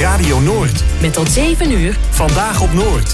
Radio Noord. Met tot 7 uur. Vandaag op Noord.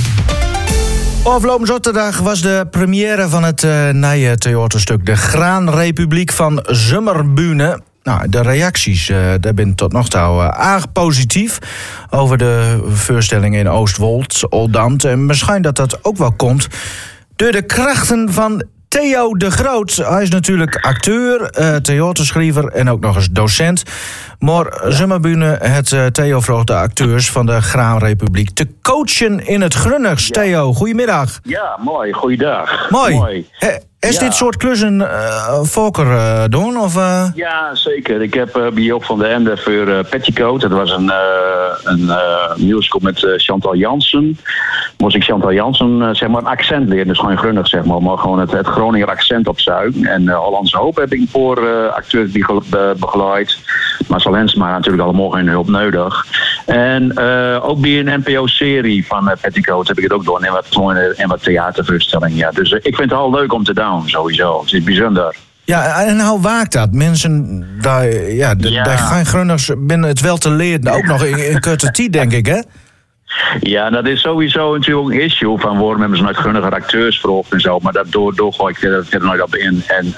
Afgelopen zaterdag was de première van het nieuwe theaterstuk De Graanrepubliek van Zomerbühne. Nou, de reacties daar zijn tot nog toe erg positief over de voorstelling in Oostwold, Oldambt. En misschien dat ook wel komt door de krachten van Theo de Groot. Hij is natuurlijk acteur, theaterschrijver en ook nog eens docent. Maar Zomerbühne, het Theo vroeg de acteurs van de Graanrepubliek te coachen in het Grunners. Ja. Theo, goedemiddag. Ja, mooi. Goeiedag. Mooi. Is dit soort klussen vaker doen? Of, Ja, zeker. Ik heb bij Joop van den Ende voor Petticoat. Dat was een musical met Chantal Jansen. Moest ik Chantal Jansen zeg maar een accent leren. Dus gewoon Grunnig, zeg maar gewoon het Groninger accent opzuigen. En Hollandse Hoop heb ik voor acteurs die begeleid. Marcel Hensma natuurlijk allemaal geen hulp nodig. En ook bij een NPO-serie van Petticoat heb ik het ook gedaan. En wat theatervoorstellingen. Ja. Dus ik vind het al leuk om te doen, sowieso. Het is bijzonder. Ja, en hoe waakt dat? Mensen, daar gaan Grunners binnen het wel te leren. Ook nog in korte tijd, denk ik, hè? Ja, dat is sowieso natuurlijk een issue van waarom hebben ze nooit gunnige acteurs verhoogd en zo. Maar daardoor gooi ik verder nooit op in. En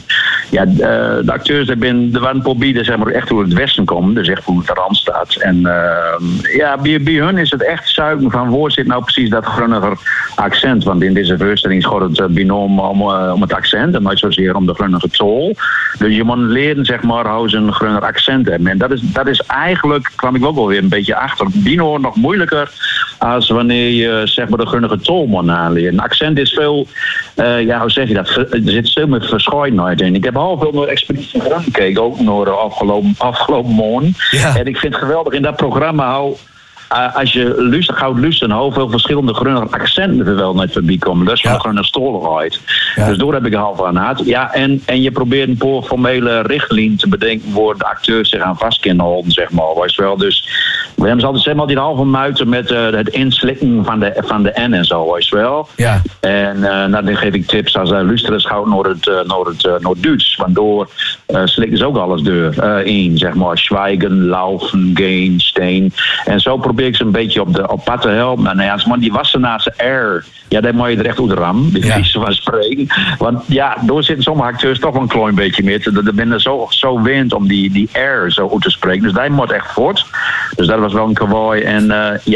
de acteurs er waren probeerden zeg maar echt door het westen komen. Dus echt hoe het rand staat. En bij hun is het echt zuigen van waar zit nou precies dat grunniger accent. Want in deze voorstelling gaat het binoom om het accent en nooit zozeer om de grunnige tol. Dus je moet leren zeg maar hoe ze een grunniger accent hebben. En dat is eigenlijk, kwam ik ook wel weer een beetje achter. Bino nog moeilijker als wanneer je zeg maar de grunnige tol moet aanleren. Een accent is veel, hoe zeg je dat? Er zit veel meer verscheidenheid in. Ik heb al veel naar Expeditie Grun gekeken, ook naar de afgelopen maand. Ja. En ik vind het geweldig in dat programma als je luistert, hoeveel verschillende grunnige accenten er wel net voorbij komen. Dat is van de grunnige stoligheid. Ja. Dus daar heb ik al van gehad. Ja, en je probeert een paar formele richtlijnen te bedenken waar de acteurs zich aan vast kunnen houden, zeg maar. Weet je wel. Dus we hebben altijd zeg maar die halve muiten met het inslikken van de N en zo, weet je wel. Ja. En dan geef ik tips als luisteren schouw naar het Duits. Waardoor slikken ze ook alles in, zeg maar. Zwijgen, laufen, gaan, steen. En zo probeer ik ze een beetje op pad te helpen. Nou ja, als man die Wassenaarse R, ja, daar moet je er echt uit ram, de wijze van spreken. Want ja, door zitten sommige acteurs toch wel een klein beetje meer. Er ben zo wend om die R zo uit te spreken. Dus die moet echt voort. Dus dat was wel een kawaii. En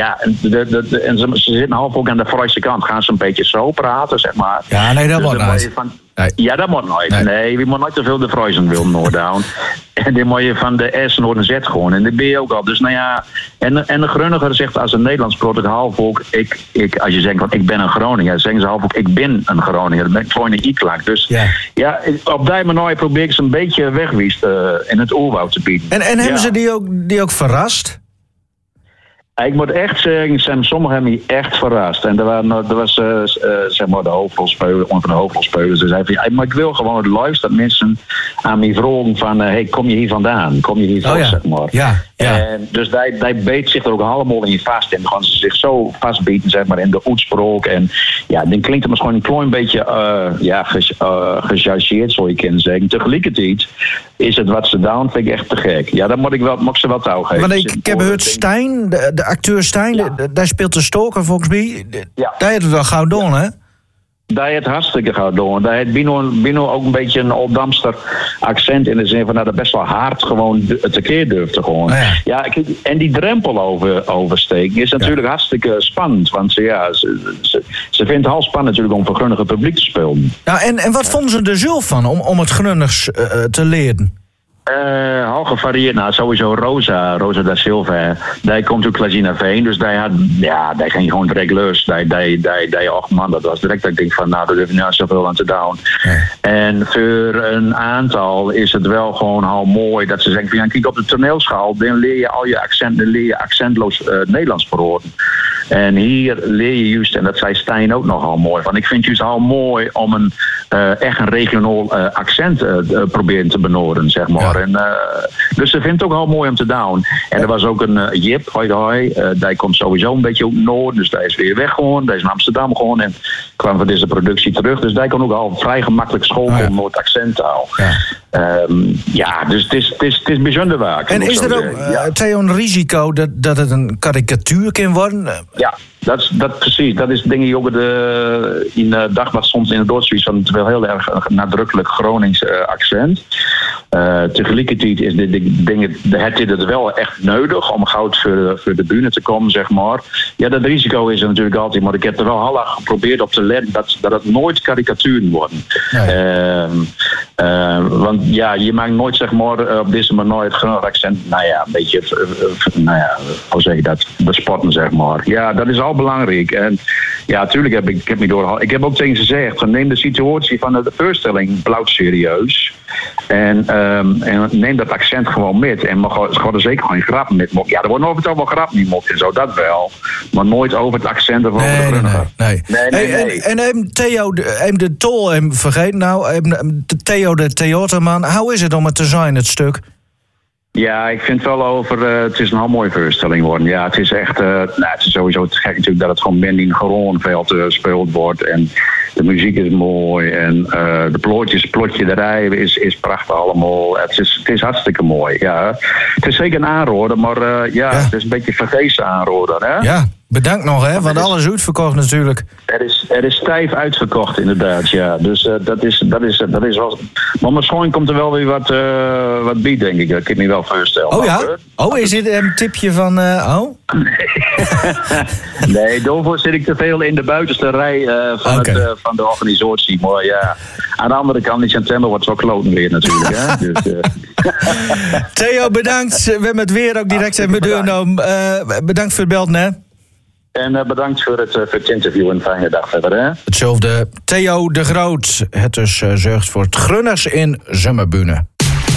en ze zitten half ook aan de Friese kant. Gaan ze een beetje zo praten, zeg maar. Ja, nee, dat moet nooit. Ja, dat moet nooit. Nee, we moeten nooit te veel de Friesen willen Noorddown. En dan moet je van de S naar de Z gewoon. En dat ben je ook al. Dus nou ja, en de Grunniger zegt als een Nederlands protocol half ook, als je zegt van ik ben een Groninger, zeggen ze half ook ik ben een Groninger. Dat ben ik gewoon een I-klank. Dus ja, op die manier probeer ik ze een beetje wegwiest in het oerwoud te bieden. En hebben ze die ook verrast? Ik moet echt zeggen, sommigen hebben me echt verrast. En er was zeg maar de hoofdrolspeler, een van de hoofdrolspelers. Ze zei van, maar ik wil gewoon het liefst dat mensen aan me vroegen van, hey, kom je hier vandaan? Kom je hier vast, zeg maar. Ja. En dus die beet zich er ook allemaal in vast. En dan gaan ze zich zo vastbieten, zeg maar, in de uitspraak. En ja, dan klinkt het misschien een klein beetje gechargeerd, zou je kunnen zeggen. Tegelijkertijd is het wat ze doen, vind ik echt te gek. Ja, dan moet ik ze wat touw geven. Want ik heb gehoord Stijn, de acteur Stijn, daar speelt de stoker volgens mij. Ja. Daar heeft het wel gauw doen, hè? Daar heeft het hartstikke gauw doen. Daar heeft Bino ook een beetje een Oldamster accent in de zin van dat best wel hard gewoon tekeer durft te gewoon. Ja, en die drempel oversteken is natuurlijk hartstikke spannend. Want ze vindt het al spannend natuurlijk om voor grunnige publiek te spelen. Nou, en wat vonden ze er zelf van om het grunnigs te leren? Al gevarieerd. Nou, sowieso Rosa da Silva. Die komt uit Klazina Veen. Dus die ging gewoon direct lust. Man, dat was direct dat ik denk van, nou, daar durf je nou zoveel aan te doen. Ja. En voor een aantal is het wel gewoon al mooi dat ze zeggen van, ja, kijk op de toneelschaal, dan leer je al je accenten, leer je accentloos Nederlands verhoren. En hier leer je juist, en dat zei Stijn ook nogal mooi, want ik vind het juist al mooi om echt een regionaal accent proberen te benoorden, zeg maar. Ja. En, dus ze vindt het ook al mooi om te doen. En er was ook een Jip, die komt sowieso een beetje uit het noorden, dus die is weer weg gewoon, die is in Amsterdam gewoon en kwam van deze productie terug. Dus die kon ook al vrij gemakkelijk school komen door het accent te houden. Ja. Dus het is bijzonder waar. En is er ook, Theo, een risico dat het een karikatuur kan worden? Ja. Dat precies. Dat is denk ik ook in de Dagblad soms in het Duits van het wel heel erg nadrukkelijk Gronings accent. Tegelijkertijd is dit het wel echt nodig om goud voor de bühne te komen, zeg maar. Ja, dat risico is er natuurlijk altijd, maar ik heb er wel heel erg geprobeerd op te letten dat het nooit karikaturen worden. Nee. Want ja, je maakt nooit, zeg maar, op deze manier het Gronings accent, een beetje, hoe zeg je dat, bespotten, zeg maar. Ja, dat is al belangrijk. En ja, natuurlijk ik heb ook tegen ze gezegd, neem de situatie van de voorstelling blauw serieus. En neem dat accent gewoon met. En ga er zeker geen grappen met mokken. Ja, er worden over het wel grappen niet mokken en zo, dat wel. Maar nooit over het accent of over de Grunniger. Nee. En Theo, de tol, vergeet nou, Theo de theaterman, hoe is het om het te zijn, het stuk? Ja, ik vind wel het is een heel mooie voorstelling geworden. Ja, het is echt, het is sowieso te gek natuurlijk dat het gewoon in gewoon veld gespeeld wordt. En de muziek is mooi en de plotjerij is prachtig allemaal. Het is hartstikke mooi, ja. Het is zeker een aanrader, maar het is een beetje vergezen aanrader, hè? Ja. Bedankt nog, hè? Want alles is uitverkocht natuurlijk. Er is stijf uitverkocht, inderdaad, ja. Dus dat is wel. Maar misschien komt er wel weer wat bij, denk ik. Dat kan ik me wel voorstellen. Oh ja? Is dit een tipje van. Nee, daarvoor zit ik te veel in de buitenste rij van de organisatie. Maar ja, aan de andere kant in september wordt het wel kloten weer natuurlijk. Hè? Dus, Theo, bedankt. We hebben het weer ook direct in mijn deur genomen. Bedankt voor het belden, hè? En bedankt voor het interview en fijne dag verder. Hè? Hetzelfde. Theo de Groot. Het dus zorgt voor het Grunners in Zomerbühne.